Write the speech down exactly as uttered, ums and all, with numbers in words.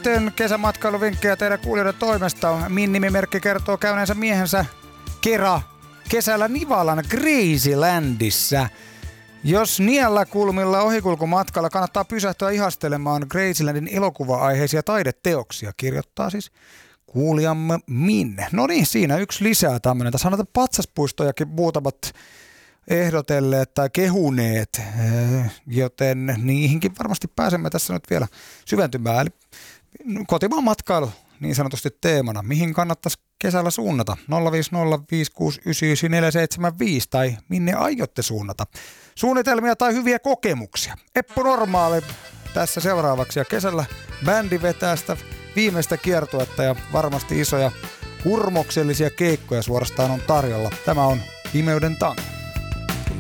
sitten kesämatkailuvinkkejä teidän kuulijoiden toimesta. Min-nimimerkki kertoo käyneensä miehensä kera kesällä Nivalan Gracelandissa. Jos niellä kulmilla ohikulkumatkalla kannattaa pysähtyä ihastelemaan Gracelandin elokuva-aiheisia taideteoksia, kirjoittaa siis kuulijamme Min. No niin, siinä yksi lisää tämmöinen. Tässä on näitä patsaspuistojakin muutamat ehdotelleet tai kehuneet, joten niihinkin varmasti pääsemme tässä nyt vielä syventymään. Eli kotimaan matkailu niin sanotusti teemana. Mihin kannattaisi kesällä suunnata? nolla viisi nolla viisi kuusi yhdeksän yhdeksän neljä seitsemän viisi tai minne aiotte suunnata? Suunnitelmia tai hyviä kokemuksia. Eppu Normaali tässä seuraavaksi ja kesällä bändi vetää sitä viimeistä kiertuetta ja varmasti isoja hurmoksellisia keikkoja suorastaan on tarjolla. Tämä on Pimeyden tango.